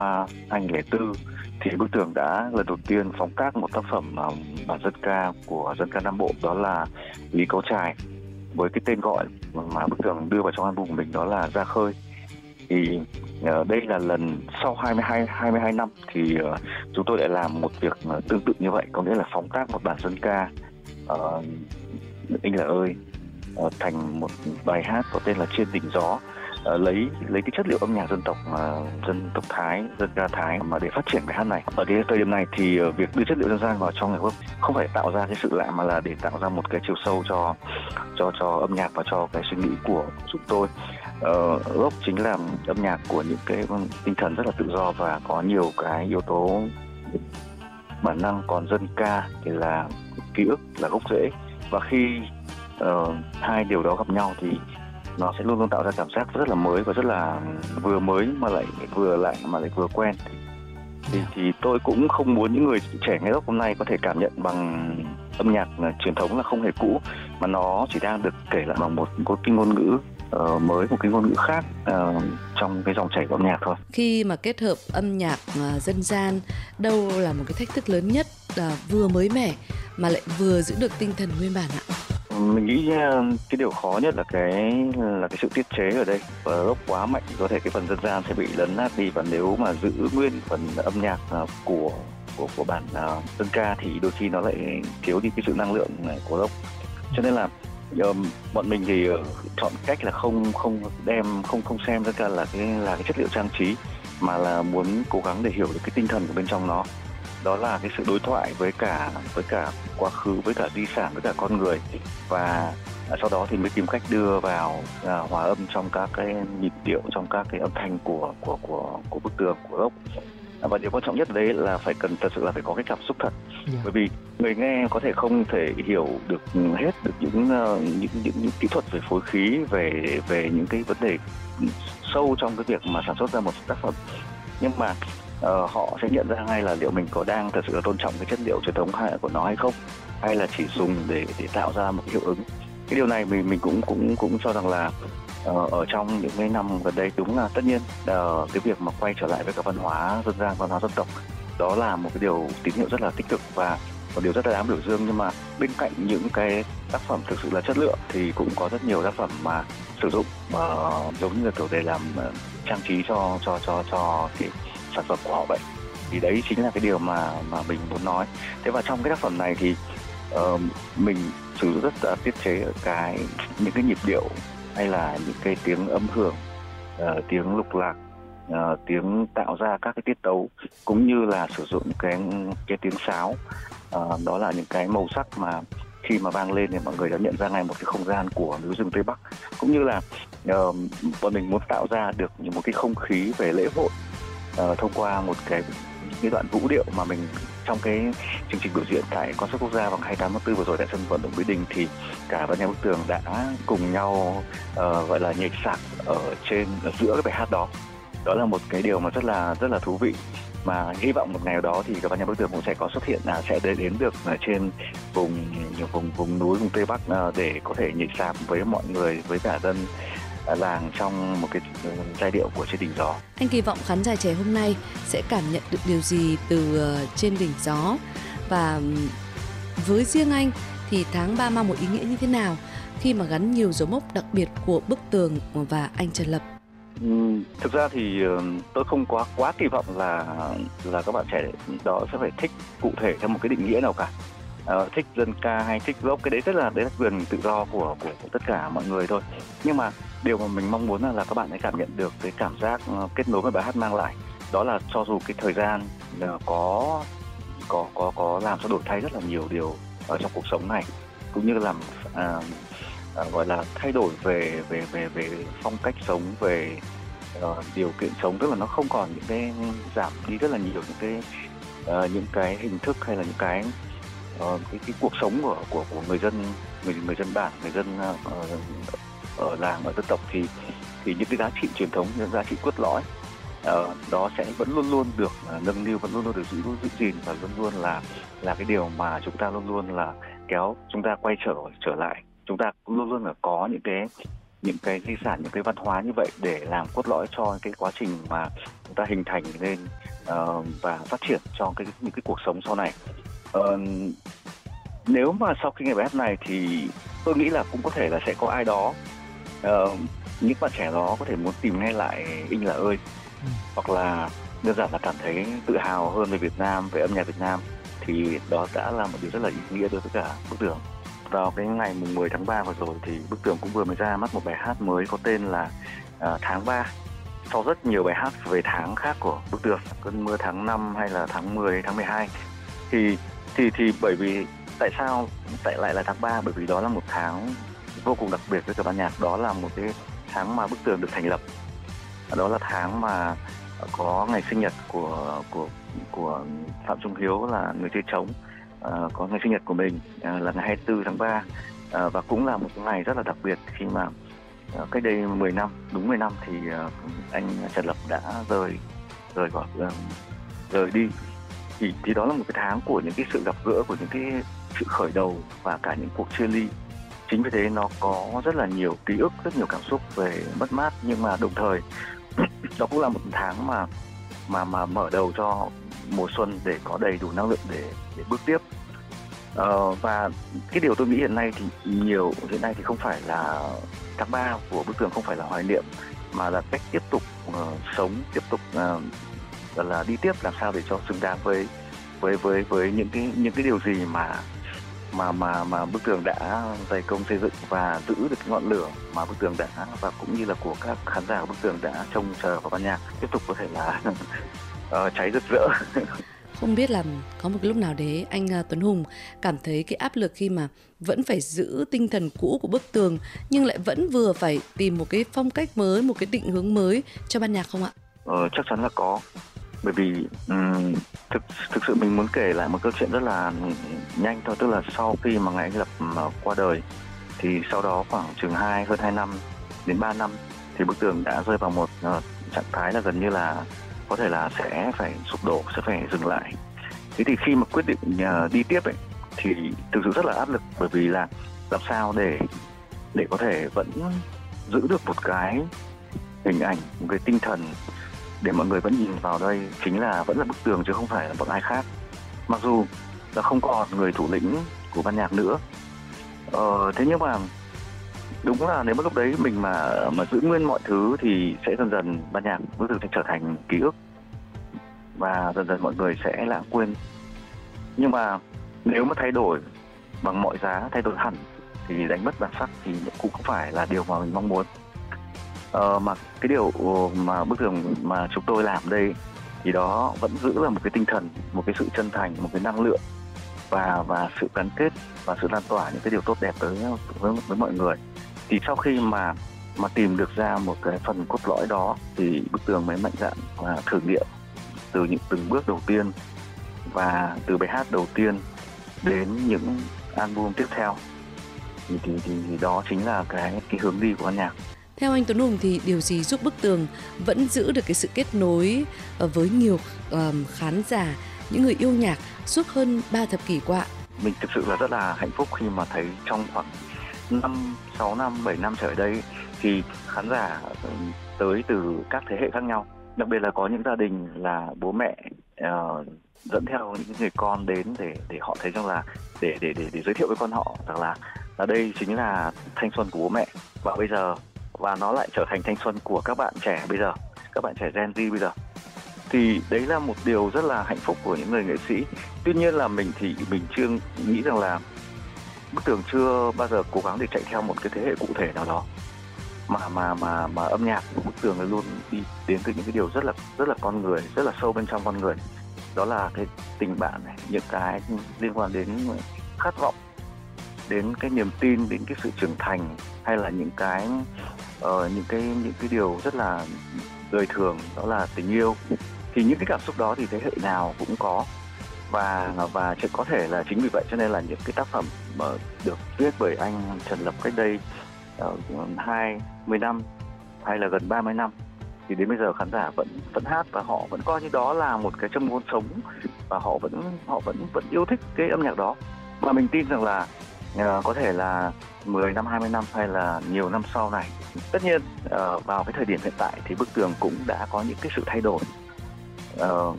2004 thì Bức Tường đã lần đầu tiên phóng tác một tác phẩm bản dân ca của dân ca Nam Bộ, đó là Lý Cáo Trài, với cái tên gọi mà Bức Tường đưa vào trong album của mình, đó là Ra Khơi. Thì đây là lần sau 22 năm thì chúng tôi lại làm một việc tương tự như vậy, có nghĩa là phóng tác một bản dân ca Anh Là Ơi thành một bài hát có tên là Trên Đỉnh Gió, lấy cái chất liệu âm nhạc dân tộc Thái, dân ca Thái mà để phát triển bài hát này. Ở cái thời điểm này thì việc đưa chất liệu dân gian vào trong nhạc rock không phải tạo ra cái sự lạ, mà là để tạo ra một cái chiều sâu cho âm nhạc và cho cái suy nghĩ của chúng tôi. Rock chính là âm nhạc của những cái tinh thần rất là tự do và có nhiều cái yếu tố bản năng, còn dân ca thì là ký ức, là gốc rễ, và khi hai điều đó gặp nhau thì nó sẽ luôn luôn tạo ra cảm giác rất là mới và rất là vừa mới mà lại vừa lạ mà lại vừa quen. Thì tôi cũng không muốn những người trẻ nghe rock hôm nay có thể cảm nhận bằng âm nhạc truyền thống là không hề cũ, mà nó chỉ đang được kể lại bằng một cái ngôn ngữ mới, một cái ngôn ngữ khác trong cái dòng chảy của âm nhạc thôi. Khi mà kết hợp âm nhạc dân gian, đâu là một cái thách thức lớn nhất, vừa mới mẻ mà lại vừa giữ được tinh thần nguyên bản ạ? Mình nghĩ cái điều khó nhất là cái sự tiết chế ở đây. Rock quá mạnh có thể cái phần dân gian sẽ bị lấn át đi, và nếu mà giữ nguyên phần âm nhạc của bản dân ca thì đôi khi nó lại thiếu đi cái sự năng lượng của rock. Cho nên là bọn mình thì chọn cách là không xem dân ca là cái chất liệu trang trí, mà là muốn cố gắng để hiểu được cái tinh thần của bên trong nó. Đó là cái sự đối thoại với cả quá khứ, với cả di sản, với cả con người, và sau đó thì mới tìm cách đưa vào hòa âm trong các cái nhịp điệu, trong các cái âm thanh của Bức Tường, của rock. Và điều quan trọng nhất ở đây là thật sự là phải có cái cảm xúc thật. Bởi vì người nghe có thể không thể hiểu được hết được những kỹ thuật về phối khí, về những cái vấn đề sâu trong cái việc mà sản xuất ra một tác phẩm, nhưng mà họ sẽ nhận ra ngay là liệu mình có đang thật sự là tôn trọng cái chất liệu truyền thống của nó hay không, hay là chỉ dùng để tạo ra một cái hiệu ứng. Cái điều này mình cũng cho rằng là ở trong những cái năm gần đây, đúng là tất nhiên cái việc mà quay trở lại với cả văn hóa dân gian, văn hóa dân tộc, đó là một cái điều tín hiệu rất là tích cực và một điều rất là đáng biểu dương. Nhưng mà bên cạnh những cái tác phẩm thực sự là chất lượng thì cũng có rất nhiều tác phẩm mà sử dụng giống như là kiểu để làm trang trí cho cái sản phẩm của họ vậy. Thì đấy chính là cái điều mà mình muốn nói. Thế và trong cái tác phẩm này thì mình sử dụng rất là tiết chế ở những cái nhịp điệu, hay là những cái tiếng âm hưởng, tiếng lục lạc, tiếng tạo ra các cái tiết tấu, cũng như là sử dụng cái tiếng sáo. Đó là những cái màu sắc mà khi mà vang lên thì mọi người đã nhận ra ngay một cái không gian của núi rừng Tây Bắc, cũng như là bọn mình muốn tạo ra được một cái không khí về lễ hội thông qua một cái đoạn vũ điệu mà mình trong cái chương trình biểu diễn tại Concert Quốc gia vào 28 tháng 4 vừa rồi tại sân vận động Mỹ Đình, thì cả ban nhạc Bức Tường đã cùng nhau gọi là nhảy sạp ở giữa cái bài hát đó. Đó là một cái điều mà rất là thú vị, mà hy vọng một ngày nào đó thì các ban nhạc Bức Tường cũng sẽ có xuất hiện, sẽ đến được trên vùng núi, vùng Tây Bắc để có thể nhảy sạp với mọi người, với cả dân làng trong một cái giai điệu của Trên Đỉnh Gió. Anh kỳ vọng khán giả trẻ hôm nay sẽ cảm nhận được điều gì từ Trên Đỉnh Gió, và với riêng anh thì tháng 3 mang một ý nghĩa như thế nào khi mà gắn nhiều dấu mốc đặc biệt của Bức Tường và anh Trần Lập? Thực ra thì tôi không quá kỳ vọng là các bạn trẻ đó sẽ phải thích cụ thể theo một cái định nghĩa nào cả. Thích dân ca hay thích rock, cái đấy là quyền tự do của tất cả mọi người thôi. Nhưng mà điều mà mình mong muốn là các bạn hãy cảm nhận được cái cảm giác kết nối với bài hát mang lại. Đó là cho dù cái thời gian có làm cho đổi thay rất là nhiều điều ở trong cuộc sống này, cũng như làm gọi là thay đổi về phong cách sống, về điều kiện sống, tức là nó không còn những cái giảm đi rất là nhiều những cái hình thức, hay là những cái cuộc sống của người dân bản, người dân ở làng, ở dân tộc, thì những cái giá trị truyền thống, những giá trị cốt lõi đó sẽ vẫn luôn luôn được nâng niu, vẫn luôn luôn được giữ gìn, và luôn luôn là cái điều mà chúng ta luôn luôn là kéo chúng ta quay trở lại. Chúng ta luôn luôn là có những cái những cái di sản, những cái văn hóa như vậy để làm cốt lõi cho cái quá trình mà chúng ta hình thành lên và phát triển cho những cái cuộc sống sau này. Nếu mà sau khi nghe bài hát này thì tôi nghĩ là cũng có thể là sẽ có ai đó, những bạn trẻ đó có thể muốn tìm nghe lại Anh Là Ơi, hoặc là đơn giản là cảm thấy tự hào hơn về Việt Nam, về âm nhạc Việt Nam, thì đó đã là một điều rất là ý nghĩa đối với cả Bức Tường. Vào cái ngày 10 tháng 3 vừa rồi thì Bức Tường cũng vừa mới ra mắt một bài hát mới có tên là Tháng 3. Sau rất nhiều bài hát về tháng khác của Bức Tường, Cơn Mưa Tháng 5 hay là Tháng 10, Tháng 12, thì bởi vì tại sao lại là tháng 3? Bởi vì đó là một tháng vô cùng đặc biệt với cả ban nhạc. Đó là một cái tháng mà Bức Tường được thành lập. Đó là tháng mà có ngày sinh nhật của Phạm Trung Hiếu là người chơi trống, có ngày sinh nhật của mình là ngày 24 tháng 3, và cũng là một ngày rất là đặc biệt khi mà cách đây 10 năm, đúng 10 năm thì anh Trần Lập đã rời đi. Thì đó là một cái tháng của những cái sự gặp gỡ, của những cái sự khởi đầu và cả những cuộc chia ly. Chính vì thế nó có rất là nhiều ký ức, rất nhiều cảm xúc về mất mát, nhưng mà đồng thời đó cũng là một tháng mà mở đầu cho mùa xuân để có đầy đủ năng lượng để bước tiếp. Và cái điều tôi nghĩ hiện nay thì không phải là tháng 3 của Bức Tường không phải là hoài niệm, mà là cách tiếp tục sống, tiếp tục là đi tiếp làm sao để cho xứng đáng với những cái điều gì mà Bức Tường đã dày công xây dựng, và giữ được cái ngọn lửa mà Bức Tường đã, và cũng như là của các khán giả của Bức Tường đã trông chờ vào ban nhạc tiếp tục có thể là cháy rực rỡ. Không biết là có một cái lúc nào đấy anh Tuấn Hùng cảm thấy cái áp lực khi mà vẫn phải giữ tinh thần cũ của Bức Tường nhưng lại vẫn vừa phải tìm một cái phong cách mới, một cái định hướng mới cho ban nhạc không ạ? Chắc chắn là có. Bởi vì thực sự mình muốn kể lại một câu chuyện rất là nhanh thôi. Tức là sau khi mà ngày anh Lập qua đời thì sau đó khoảng chừng hơn 2 năm đến 3 năm thì Bức Tường đã rơi vào một trạng thái là gần như là có thể là sẽ phải sụp đổ, sẽ phải dừng lại. Thế thì khi mà quyết định đi tiếp ấy thì thực sự rất là áp lực, bởi vì là làm sao để có thể vẫn giữ được một cái hình ảnh, một cái tinh thần để mọi người vẫn nhìn vào đây chính là vẫn là Bức Tường chứ không phải là một ai khác. Mặc dù là không còn người thủ lĩnh của ban nhạc nữa, thế nhưng mà đúng là nếu mà lúc đấy mình mà giữ nguyên mọi thứ thì sẽ dần dần ban nhạc Bức Tường sẽ trở thành ký ức và dần dần mọi người sẽ lãng quên. Nhưng mà nếu mà thay đổi bằng mọi giá, thay đổi hẳn thì đánh mất bản sắc thì cũng không phải là điều mà mình mong muốn. Mà cái điều mà Bức Tường mà chúng tôi làm đây thì đó vẫn giữ là một cái tinh thần, một cái sự chân thành, một cái năng lượng và sự gắn kết và sự lan tỏa những cái điều tốt đẹp với mọi người. Thì sau khi mà tìm được ra một cái phần cốt lõi đó thì Bức Tường mới mạnh dạn và thử nghiệm từ những từng bước đầu tiên, và từ bài hát đầu tiên đến những album tiếp theo thì đó chính là cái hướng đi của ban nhạc. Theo anh Tuấn Hùng thì điều gì giúp Bức Tường vẫn giữ được cái sự kết nối với nhiều khán giả, những người yêu nhạc suốt hơn 3 thập kỷ qua? Mình thực sự là rất là hạnh phúc khi mà thấy trong khoảng 5, 6 năm, 7 năm trở lại đây thì khán giả tới từ các thế hệ khác nhau. Đặc biệt là có những gia đình là bố mẹ dẫn theo những người con đến để họ thấy rằng là để giới thiệu với con họ rằng là đây chính là thanh xuân của bố mẹ và bây giờ, và nó lại trở thành thanh xuân của các bạn trẻ bây giờ, các bạn trẻ Gen Z bây giờ. Thì đấy là một điều rất là hạnh phúc của những người nghệ sĩ. Tuy nhiên là mình chưa nghĩ rằng là Bức Tường chưa bao giờ cố gắng để chạy theo một cái thế hệ cụ thể nào đó, mà âm nhạc của Bức Tường luôn đi đến từ những cái điều rất là con người, rất là sâu bên trong con người. Đó là cái tình bạn này, những cái liên quan đến khát vọng, đến cái niềm tin, đến cái sự trưởng thành, hay là những cái điều rất là đời thường, đó là tình yêu. Thì những cái cảm xúc đó thì thế hệ nào cũng có, và có thể là chính vì vậy cho nên là những cái tác phẩm mà được viết bởi anh Trần Lập cách đây 20 năm hay là gần 30 năm thì đến bây giờ khán giả vẫn hát, và họ vẫn coi như đó là một cái châm ngôn sống, và họ vẫn yêu thích cái âm nhạc đó. Và mình tin rằng là có thể là 10 năm, 20 năm hay là nhiều năm sau này. Tất nhiên vào cái thời điểm hiện tại thì bức tường cũng đã có những cái sự thay đổi.